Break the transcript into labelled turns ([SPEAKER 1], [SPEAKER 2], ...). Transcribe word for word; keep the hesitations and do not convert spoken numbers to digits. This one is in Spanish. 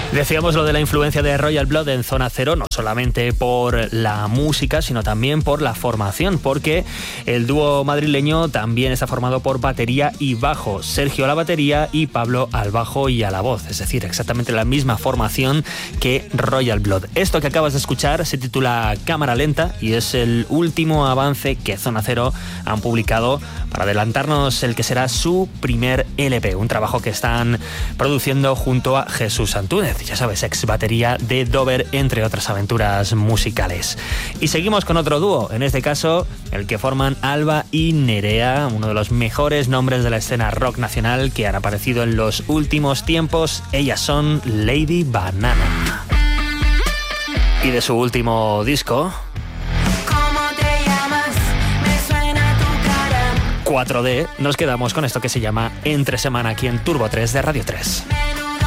[SPEAKER 1] Decíamos lo de la influencia de Royal Blood en Zona Cero, no solamente por la música, sino también por la formación, porque el dúo madrileño también está formado por batería y bajo, Sergio a la batería y Pablo al bajo y a la voz, es decir, exactamente la misma formación que Royal Blood. Esto que acabas de escuchar se titula Cámara Lenta y es el último avance que Zona Cero han publicado para adelantarnos el que será su primer L P, un trabajo que están produciendo junto a Jesús Antúnez, ya sabes, ex batería de Dover, entre otras aventuras musicales. Y seguimos con otro dúo, en este caso el que forman Alba y Nerea, uno de los mejores nombres de la escena rock nacional que han aparecido en los últimos tiempos. Ellas son Lady Banana. Y de su último disco, cuatro D, nos quedamos con esto que se llama Entre Semana aquí en Turbo tres de Radio tres.